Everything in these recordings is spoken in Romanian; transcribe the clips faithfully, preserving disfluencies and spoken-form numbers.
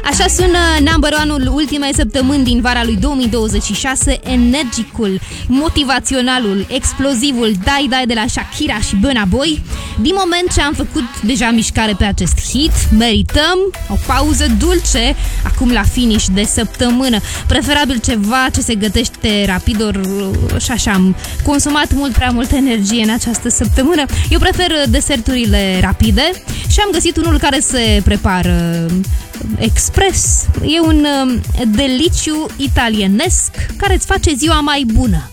Așa sună number one-ul ultimei săptămâni din vara lui două mii douăzeci și șase, energicul, motivaționalul, explozivul Dai Dai de la Shakira și Burna Boy. Din moment ce am făcut deja mișcare pe acest hit, merităm o pauză dulce acum la finish de săptămână. Preferabil ceva ce se gătește rapid, ori și așa am consumat mult prea multă energie în această săptămână. Eu prefer deserturile rapide și am găsit unul care se prepară expres. E un deliciu italienesc care îți face ziua mai bună.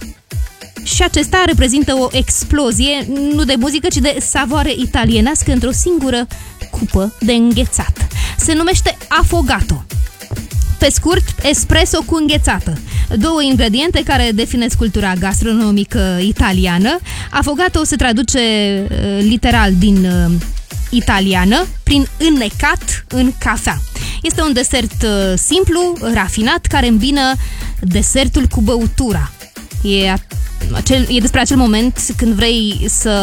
Și acesta reprezintă o explozie, nu de muzică, ci de savoare italienească într-o singură cupă de înghețat. Se numește affogato. Pe scurt, espresso cu înghețată. Două ingrediente care definesc cultura gastronomică italiană. Affogato se traduce uh, literal din uh, italiană prin înnecat în cafea. Este un desert uh, simplu, rafinat, care îmbină desertul cu băutura. E, acel, e despre acel moment când vrei să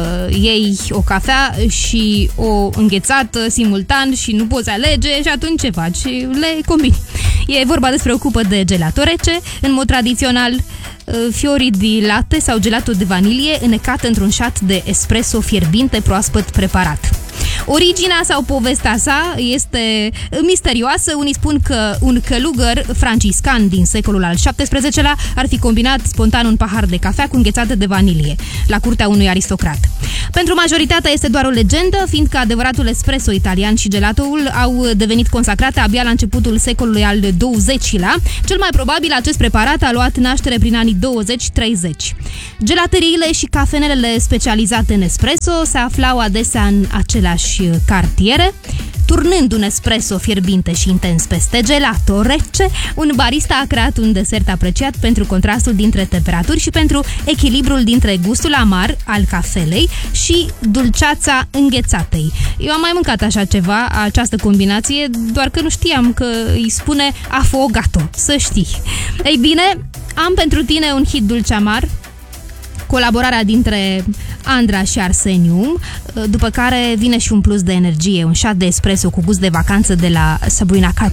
iei o cafea și o înghețată simultan și nu poți alege și atunci ce faci? Le combini. E vorba despre o cupă de gelato rece, în mod tradițional fiori de latte sau gelato de vanilie înnecat într-un șat de espresso fierbinte proaspăt preparat. Originea sau povestea sa este misterioasă. Unii spun că un călugăr franciscan din secolul al șaptesprezecelea ar fi combinat spontan un pahar de cafea cu înghețată de vanilie la curtea unui aristocrat. Pentru majoritatea este doar o legendă, fiindcă adevăratul espresso italian și gelatoul au devenit consacrate abia la începutul secolului al douăzecilea. Cel mai probabil acest preparat a luat naștere prin anii douăzeci treizeci. Gelateriile și cafenelele specializate în espresso se aflau adesea în aceleași cartiere. Turnând un espresso fierbinte și intens peste gelato rece, un barista a creat un desert apreciat pentru contrastul dintre temperaturi și pentru echilibrul dintre gustul amar al cafelei și dulceața înghețatei. Eu am mai mâncat așa ceva, această combinație, doar că nu știam că îi spune affogato, să știi. Ei bine, am pentru tine un hit dulce-amar, colaborarea dintre Andra și Arsenium, după care vine și un plus de energie, un shot de espresso cu gust de vacanță de la Sabrina Carpenter.